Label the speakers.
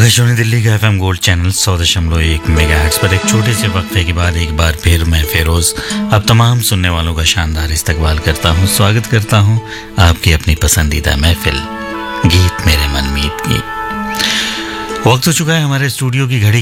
Speaker 1: आकाशवाणी दिल्ली का FM gold channel 100.1 megahertz पर एक छोटे से वक्फे के बाद एक बार फिर मैं फेरोज अब तमाम सुनने वालों का शानदार इस्तकबाल करता हूँ, स्वागत करता हूँ आपकी अपनी पसंदीदा महफिल गीत मेरे मन मीत की। वक्त हो चुका है हमारे स्टूडियो की घड़ी